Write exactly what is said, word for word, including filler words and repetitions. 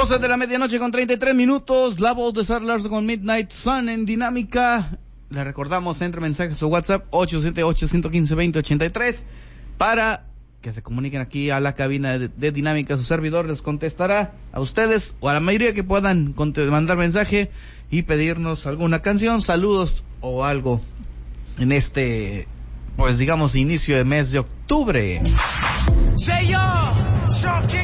doce de la medianoche con treinta y tres minutos, la voz de Sara Larson con Midnight Sun en Dinámica. Le recordamos, entre mensajes o WhatsApp ocho siete ocho, uno uno cinco, dos cero ocho tres para que se comuniquen aquí a la cabina de, de Dinámica. Su servidor les contestará a ustedes o a la mayoría que puedan mandar mensaje y pedirnos alguna canción, saludos o algo en este, pues digamos, inicio de mes de octubre.